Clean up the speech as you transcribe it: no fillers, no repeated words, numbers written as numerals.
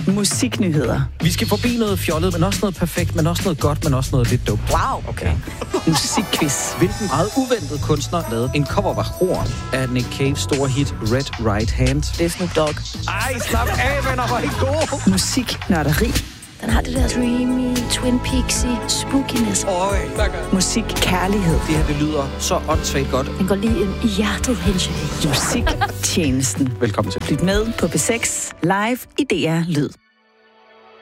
Musiknyheder. Vi skal forbi noget fjollet, men også noget perfekt, men også noget godt, men også noget lidt dumt. Wow. Okay. Musikquiz. Hvilken meget uventet kunstner lavede en cover af Horn af Nick Caves store hit Red Right Hand? Det er Snoop Dogg. Ej, slap af, venner, hvor er I gode. Musiknørderi. Den har det der dreamy, Twin Peaksy, spookiness. Musik, kærlighed. Det her, det lyder så åndssvagt godt. Den går lige ind i hjertet, Hensje. Musiktjenesten. Velkommen til. Lyt med på P6 live i DR Lyd.